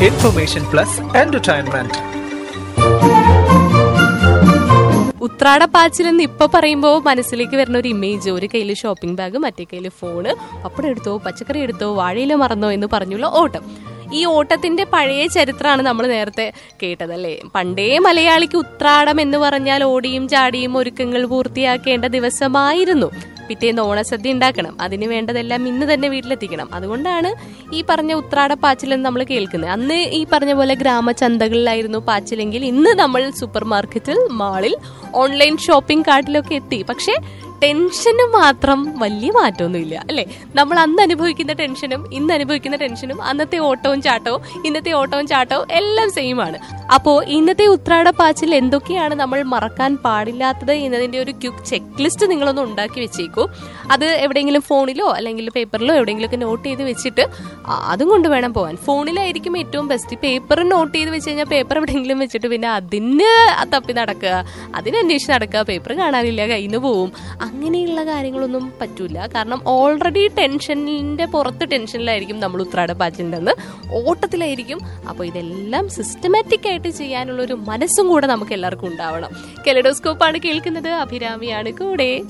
Information plus entertainment. ഉത്രാടപ്പാച്ചിലെന്ന് ഇപ്പൊ പറയുമ്പോ മനസ്സിലേക്ക് വരുന്ന ഒരു ഇമേജ്, ഒരു കയ്യില് ഷോപ്പിംഗ് ബാഗ്, മറ്റേ കയ്യില് ഫോണ്, പപ്പടം എടുത്തോ, പച്ചക്കറി എടുത്തോ, വാഴയില മറന്നോ എന്ന് പറഞ്ഞുള്ള ഓട്ടം. ഈ ഓട്ടത്തിന്റെ പഴയ ചരിത്രമാണ് നമ്മൾ നേരത്തെ കേട്ടതല്ലേ. പണ്ടേ മലയാളിക്ക് ഉത്രാടം എന്ന് പറഞ്ഞാൽ ഓടിയും ചാടിയും ഒരുക്കങ്ങൾ പൂർത്തിയാക്കേണ്ട ദിവസമായിരുന്നു. പിറ്റേന്ന് ഓണസദ്യ ഉണ്ടാക്കണം, അതിന് വേണ്ടതെല്ലാം ഇന്ന് തന്നെ വീട്ടിലെത്തിക്കണം. അതുകൊണ്ടാണ് ഈ പറഞ്ഞ ഉത്രാടപ്പാച്ചിലെന്ന് നമ്മൾ കേൾക്കുന്നത്. അന്ന് ഈ പറഞ്ഞ പോലെ ഗ്രാമചന്തകളിലായിരുന്നു പാച്ചിലെങ്കിൽ ഇന്ന് നമ്മൾ സൂപ്പർ മാർക്കറ്റിൽ, മാളിൽ, ഓൺലൈൻ ഷോപ്പിംഗ് കാർട്ടിലൊക്കെ എത്തി. പക്ഷേ ടെൻഷന് മാത്രം വലിയ മാറ്റമൊന്നുമില്ല അല്ലെ. നമ്മൾ അന്ന് അനുഭവിക്കുന്ന ടെൻഷനും ഇന്ന് അനുഭവിക്കുന്ന ടെൻഷനും, അന്നത്തെ ഓട്ടവും ചാട്ടവും ഇന്നത്തെ ഓട്ടവും ചാട്ടവും എല്ലാം സെയിം ആണ്. അപ്പോ ഇന്നത്തെ ഉത്രാടപ്പാച്ചിൽ എന്തൊക്കെയാണ് നമ്മൾ മറക്കാൻ പാടില്ലാത്തത് എന്നതിന്റെ ഒരു ക്വിക്ക് ചെക്ക് ലിസ്റ്റ് നിങ്ങളൊന്ന് ഉണ്ടാക്കി വെച്ചേക്കൂ. അത് എവിടെയെങ്കിലും ഫോണിലോ അല്ലെങ്കിൽ പേപ്പറിലോ എവിടെയെങ്കിലും ഒക്കെ നോട്ട് ചെയ്ത് വെച്ചിട്ട് അതും കൊണ്ട് വേണം പോകാൻ. ഫോണിലായിരിക്കും ഏറ്റവും ബെസ്റ്റ്. പേപ്പർ നോട്ട് ചെയ്ത് വെച്ച് കഴിഞ്ഞാൽ പേപ്പർ എവിടെയെങ്കിലും വെച്ചിട്ട് പിന്നെ അതിന് തപ്പി നടക്കുക, അതിനന്വേഷിച്ച് നടക്കുക, പേപ്പർ കാണാനില്ല, കയ്യിൽ നിന്ന് പോവും. അങ്ങനെയുള്ള കാര്യങ്ങളൊന്നും പറ്റൂല. കാരണം ഓൾറെഡി ടെൻഷനിന്റെ പുറത്ത് ടെൻഷനിലായിരിക്കും നമ്മൾ ഉത്രാടപ്പാച്ചിലുണ്ടെന്ന്, ഓട്ടത്തിലായിരിക്കും. അപ്പോൾ ഇതെല്ലാം സിസ്റ്റമാറ്റിക് ആയിട്ട് ചെയ്യാനുള്ള ഒരു മനസ്സും കൂടെ നമുക്ക് എല്ലാവർക്കും ഉണ്ടാവണം. കെലഡോസ്കോപ്പാണ് കേൾക്കുന്നത്. അഭിരാമിയാണ് കൂടെ.